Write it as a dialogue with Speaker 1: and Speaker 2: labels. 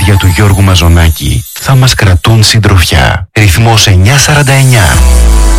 Speaker 1: τραγούδια του Γιώργου Μαζονάκη θα μας κρατούν συντροφιά. Ρυθμός 949.